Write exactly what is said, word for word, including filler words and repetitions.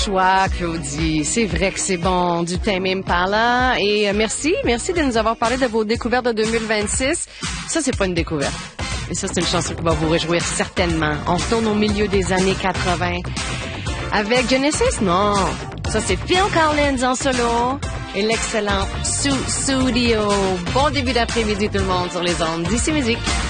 Choix, Claudie. C'est vrai que c'est bon, du Tame Impala. Et euh, merci, merci de nous avoir parlé de vos découvertes de deux mille vingt-six. Ça, c'est pas une découverte. Et ça, c'est une chanson qui va vous réjouir certainement. On retourne au milieu des années quatre-vingts. Avec Genesis? Non. Ça, c'est Phil Collins en solo et l'excellent Sue Studio. Bon début d'après-midi tout le monde sur les ondes d'Ici Musique.